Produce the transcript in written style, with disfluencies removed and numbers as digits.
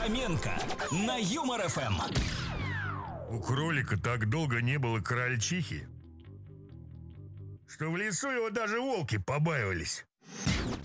Фоменко на Юмор ФМ. У кролика так долго не было крольчихи, что в лесу его даже волки побаивались.